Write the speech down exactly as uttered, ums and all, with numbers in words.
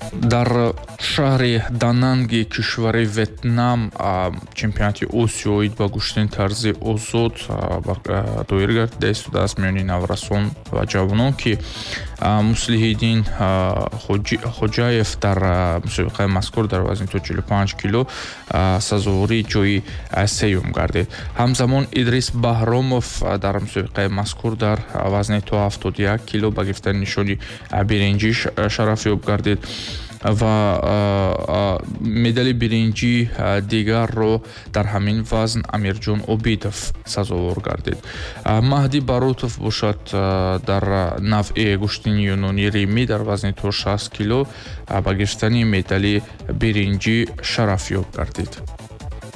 дар шаҳри Дананги кишвари Ветнам чемпионати Осиёӣ ба гӯштани тарзи озод доир гардида истодааст миёни наврасон ва ҷавонон, ки Муслиҳиддин Хоҷаев дар мусобиқаи мазкур дар вазни то чилу панҷ кило сазовори ҷои сеюм гардид. Ҳамзамон Идрис Баҳромов дар мусобиқаи мазкур дар вазни то ҳафтоду як кило ба гирифтани нишони биринҷӣ шарафёб гардид ва медали биринҷи дигарро дар ҳамин вазн Амирҷон Обидов сазовор гардид. Маҳдӣ Баротов бошад дар навъи гӯштани юнонӣ римӣ дар вазни то шаст кило ба гирифтани медали биринҷӣ шарафёб гардид.